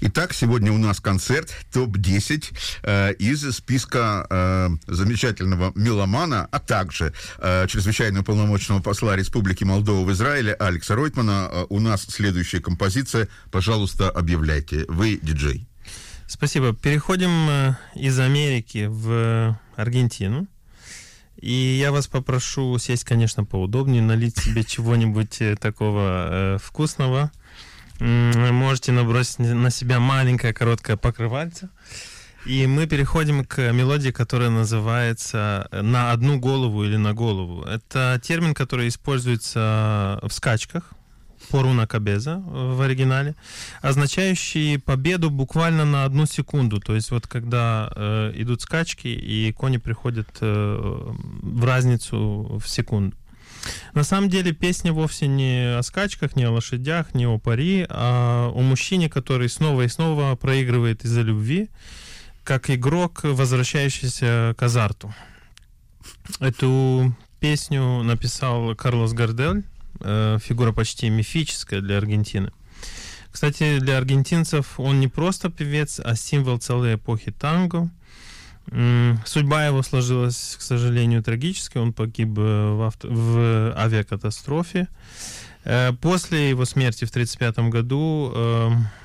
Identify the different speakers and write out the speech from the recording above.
Speaker 1: Итак, сегодня у нас концерт ТОП-10 из списка замечательного меломана, а также чрезвычайного полномочного посла Республики Молдова в Израиле Алекса Ройтмана. У нас следующая композиция. Пожалуйста, объявляйте. Вы диджей.
Speaker 2: Спасибо. Переходим из Америки в Аргентину. И я вас попрошу сесть, конечно, поудобнее, налить себе чего-нибудь такого вкусного. Можете набросить на себя маленькое короткое покрывальце. И мы переходим к мелодии, которая называется «на одну голову» или «на голову». Это термин, который используется в скачках, por una cabeza в оригинале, означающий победу буквально на 1 секунду. То есть вот когда идут скачки, и кони приходят в разницу в секунду. На самом деле песня вовсе не о скачках, не о лошадях, не о пари, а о мужчине, который снова и снова проигрывает из-за любви, как игрок, возвращающийся к азарту. Эту песню написал Карлос Гардель, фигура почти мифическая для Аргентины. Кстати, для аргентинцев он не просто певец, а символ целой эпохи танго. Судьба его сложилась, к сожалению, трагически. Он погиб в авиакатастрофе. После его смерти в 1935 году